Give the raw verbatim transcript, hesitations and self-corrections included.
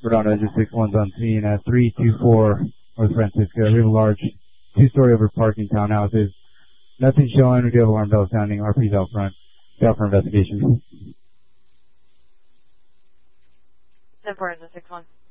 Redondo, just six one's on scene at three two four North Francisco. We have a large two-story over parking townhouses. Nothing showing. We do have alarm bell sounding. R P's out front. Out for investigation. ten four is a six one.